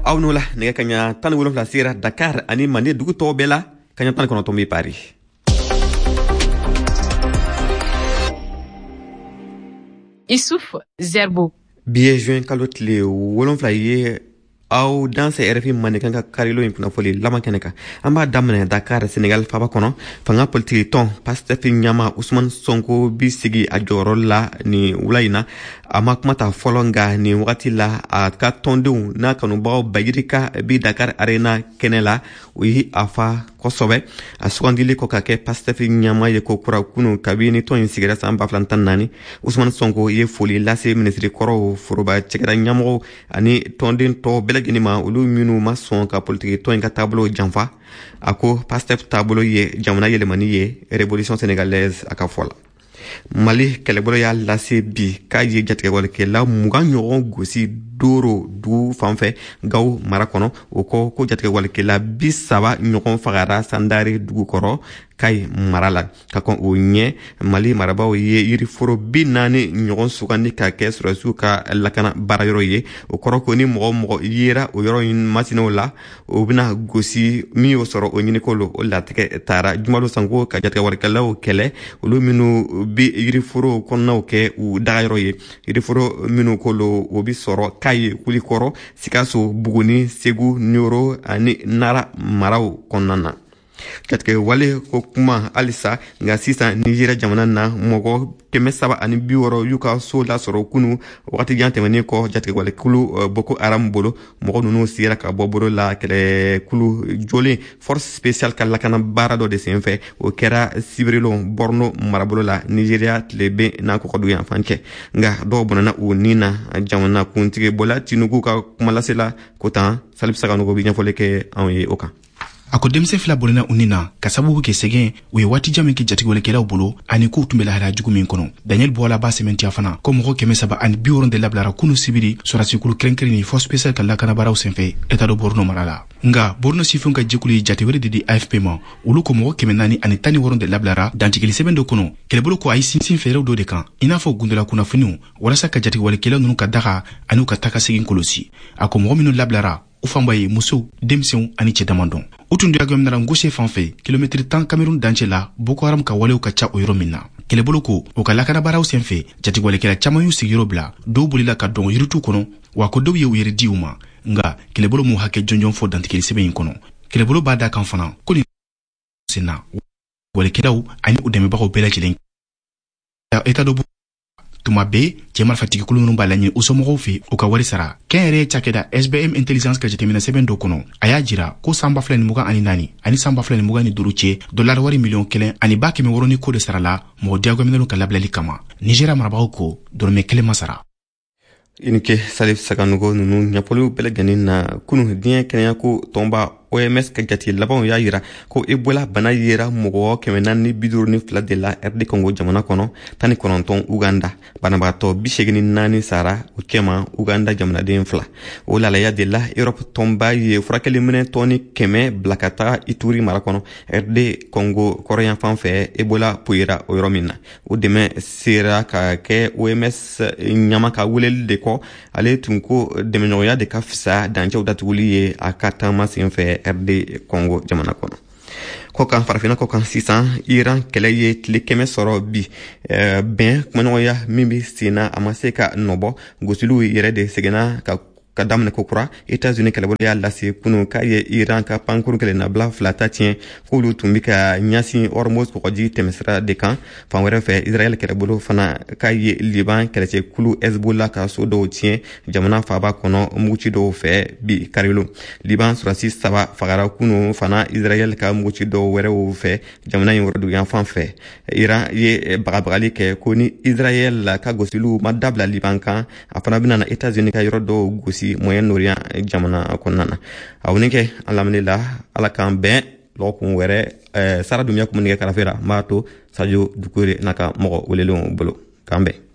aw no la nega kanya tan wolof la sira Dakar ani mane dugu to bela kanya tan kono to mi Paris. Issouf Zerbo. Biye juin kalot le wolon fla ye aw dans RFI mane kanga karilo impuna foli lama keneka amba damne Dakar Senegal faba kono fanga politique ton Pastef nyama Ousmane Sonko bisigi ajoro la ni ulaina ama kumata folonga ni wakati la ka tondu na kanu bawo bagirika bi Dakar Arena kenela wi afa kosobe aswangili ko kake Pastef nyama ye ko kura kunu kabini ton insigira samba flantan nani Ousmane Sonko ye foli la se ministre koro furuba chekera nyamo ani tondin to gini ma ulu minu ma son ka politique to inga tableau janfa ako Pastef tableau ye jamana yele mani ye révolution sénégalaise aka fola Mali kelebolo ya lase bi ka ye jatke wala ke la mugan nyoron gosi doro du fanfe gaw marakono ko jatke wala ke la bisaba nyoron fagara sandari du koro kai marala ka kon o nye Mali maraba o ye yiri foro binani nyoron sugandi ka ke surasu ka lakana barayoro ye o koro ko ni mo yera o yoro masino la o bina gosi mi o soro o nyini kolo o la teke tara jumalo sango ka jatke wala ke la o kele o lu minu bi yiri foro konna o ke u dagayoro ye yiri foro minu kolo o bi soro kai kuli koro sikaso buguni segu nyoro ani nara marau konnana katke wale ko kuma alisa nga sisa Nigeria jamana na mogo keme saba ani biworo yuka so la soro kunu wakati jante mani ko jatke wale kulu Boko Haram bolo mogo nunu sira ka boboro la kele kulu joli force spéciale kala kana barado de senfe o kera sibrilo borno marabolo la Nigeria tlebe na ko kodu yan fanke nga do bonana u nina jamana kuntige bola tinugu ka kuma lasela kota salib saka no go binya fole ke anwe oka ako demse fila bolena unina kasabu ke segen we wati jame ki jati wala kela bolo ani ko tumbela hara jugu min kono Daniel Bola ba sementi afana ko mo ke mesaba ani biworon de lablara kunu sibiri sorasi kulu krenkri ni force spéciale kala kana baraw senfe eta do borno marala nga borno sifun ka jikuli jati wala di AFP ma ulu ko mo ke menani ani tani woron de lablara dantikeli sebendo kono kele bolo ko ay sin fere do de kan ina fo gundula kuna finu wala saka jati wala kela nunu ka daga anu ka taka segin kolosi ako mo minu lablara ufambaye muso demsew ani chedamandon utundu ya gomnara ngoshe fanfe kilometri 10 Cameroun danchela Boko Haram ka wale ukacha oyoro minna kele boloko ukalakana barau senfe jati wale kela chamayu sigiro bla do bulila ka don yiritu kono wa ko do ye uyeri diuma nga kele bolo mu hake jonjon fo dantikeli sebe kono kele bolo bada kan fana ko ni sina wale kela u ani udeme ba ko bela jilen eta do tuma be jemal fatiki kulunun balani usomo fi uka wari sara kenre chakeda SBM intelligence ka jetemina sebendo kono aya jira ko samba flani muga ani nani ani samba flani muga ni duruche dollar wari million kelen ani baki me woroni ko de sara la mo diago minelo ka lablali kama Nigeria maraba ko dorme kele masara inike salif sakanugo nunu nyapolu belegani na kunu dien kenya ko tomba OMS ka jati labon ya yira ko Ebola bana yira mogo kemenani biduru ni fla de la RD Congo jamana kono tani kononton Uganda bana bato bishegini nani sara ukema Uganda jamana de fla o la ya de la Europe tomba ye frakeli mene toni keme blakata Ituri marakono RD Congo korean fanfe Ebola puira o romina o deme sera ka ke OMS nyama ka wulel de ko ale tunko demenoya de kafisa danjo datuli akata masinfe RD Congo jamana kono kokan farafina kokan 600 Iran keleye tlikeme soro bi ben kumanoya mimbi sina amaseka nobo gosilu yere de segena ka damne kokura États-Unis kala ya lasi kunu ka ye Iran ka pankuru kala na bla flata tien ko lu tumbika nyasi ormos ko ji temesra de kan fan were fe Israël kala bolo fana ka ye Liban kala ce kulu Hezbollah ka so do tien jamana fa ba kono muchi do fe bi karilo Liban surasi saba fagara kunu fana Israël ka muchi do were o fe jamana yin wordu yan fan fe Iran ye bagabagali ke koni Israël ka gosilu madabla Liban kan afana binana États-Unis ka yorodo gosi moyen orient jamana konana awunike alhamdulillah ala kan ben lokun were sara dumya ko mun ke karafera mato sajo dukure naka mo welelo bolo kambe